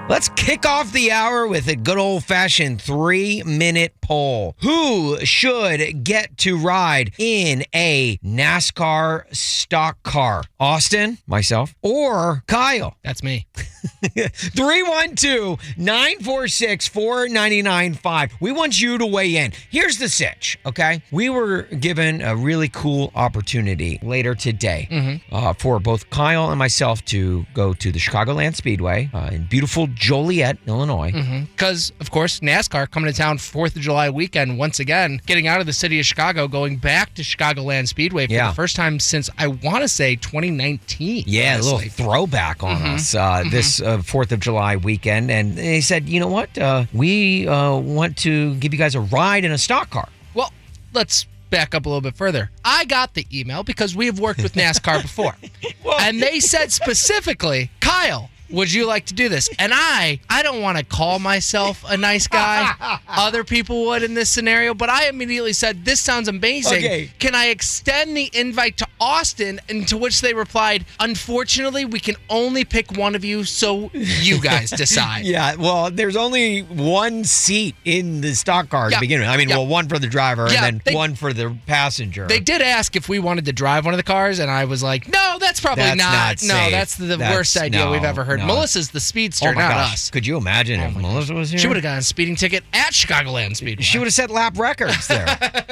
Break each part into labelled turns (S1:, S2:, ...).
S1: Let's kick off the hour with a good old-fashioned 3-minute poll. Who should get to ride in a NASCAR stock car? Austin, myself, or Kyle?
S2: That's me.
S1: 312-946-4995. We want you to weigh in. Here's the sitch, okay? We were given a really cool opportunity later today for both Kyle and myself to go to the Chicagoland Speedway in beautiful Joliet, Illinois.
S2: Because, of course, NASCAR coming to town 4th of July weekend once again, getting out of the city of Chicago, going back to Chicagoland Speedway for the first time since, I want to say, 2019.
S1: Yeah,
S2: honestly.
S1: a little throwback on us this 4th of July weekend. And they said, you know what? We want to give you guys a ride in a stock car.
S2: Well, let's back up a little bit further. I got the email because we have worked with NASCAR before. And they said specifically, Kyle, would you like to do this? And I don't want to call myself a nice guy. Other people would in this scenario, but I immediately said, this sounds amazing.
S1: Okay.
S2: Can I extend the invite to Austin? And to which they replied, unfortunately, we can only pick one of you, so you guys decide.
S1: Yeah, well, there's only one seat in the stock car to begin with. I mean, well, one for the driver and then one for the passenger.
S2: They did ask if we wanted to drive one of the cars, and I was like, no, that's probably not. No,
S1: safe.
S2: That's the worst idea we've ever heard.
S1: No.
S2: Melissa's the speedster,
S1: Oh my
S2: not
S1: gosh.
S2: us.
S1: Could you imagine if Melissa was here?
S2: She would have gotten a speeding ticket at Chicagoland Speedway.
S1: She would have set lap records there.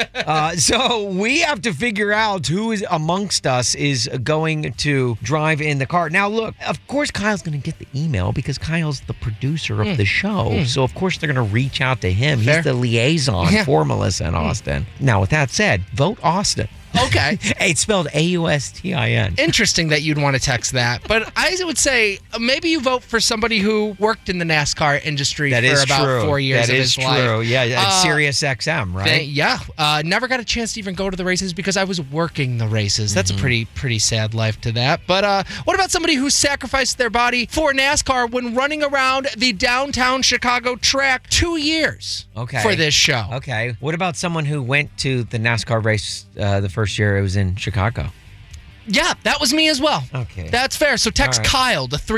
S1: So we have to figure out who is amongst us is going to drive in the car. Now, look, of course, Kyle's going to get the email because Kyle's the producer of the show. So, of course, they're going to reach out to him.
S2: Fair.
S1: He's the liaison for Melissa and Austin. Now, with that said, vote Austin.
S2: Okay.
S1: Hey, it's spelled Austin.
S2: Interesting that you'd want to text that. But I would say maybe you vote for somebody who worked in the NASCAR industry for about 4 years of his life.
S1: That is true. Yeah, at Sirius XM, right?
S2: Never got a chance to even go to the races because I was working the races. That's a pretty sad life to that. But what about somebody who sacrificed their body for NASCAR when running around the downtown Chicago track 2 years for this show?
S1: Okay. What about someone who went to the NASCAR race the first year it was in Chicago?
S2: Yeah, that was me as well.
S1: Okay.
S2: That's fair. So text Kyle to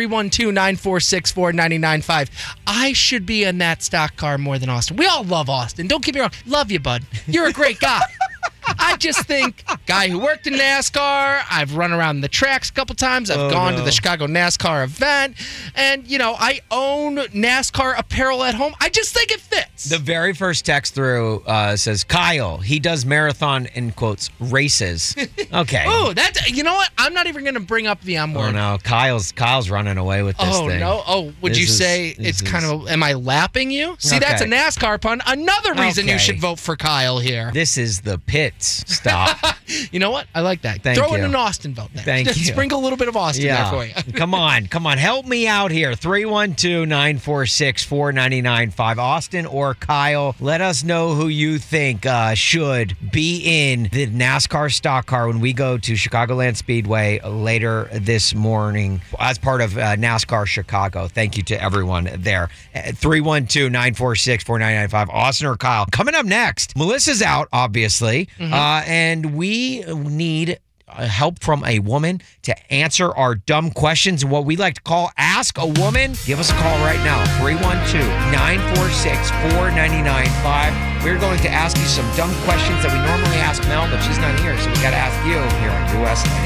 S2: 312-946-4995. I should be in that stock car more than Austin. We all love Austin. Don't get me wrong. Love you, bud. You're a great guy. I just think, guy who worked in NASCAR, I've run around the tracks a couple times, I've gone to the Chicago NASCAR event, and, I own NASCAR apparel at home. I just think it fits.
S1: The very first text through says, Kyle, he does marathon, in quotes, races. Okay.
S2: Oh, you know what? I'm not even going to bring up the M word.
S1: Oh, no. Kyle's running away with this thing.
S2: Oh, no. Oh, would you say it's kind of, am I lapping you? See, that's a NASCAR pun. Another reason you should vote for Kyle here.
S1: This is the pits. Stop.
S2: You know what? I like that.
S1: Thank
S2: Throw
S1: you.
S2: in an Austin vote there.
S1: Thank you.
S2: Sprinkle a little bit of Austin there for you.
S1: Come on. Help me out here. 312-946-4995. Austin or Kyle, let us know who you think should be in the NASCAR stock car when we go to Chicagoland Speedway later this morning as part of NASCAR Chicago. Thank you to everyone there. 312-946-4995. Austin or Kyle. Coming up next, Melissa's out, obviously. And we need help from a woman to answer our dumb questions and what we like to call Ask a Woman. Give us a call right now, 312-946-4995. We're going to ask you some dumb questions that we normally ask Mel, but she's not here, so we got to ask you here on US 99.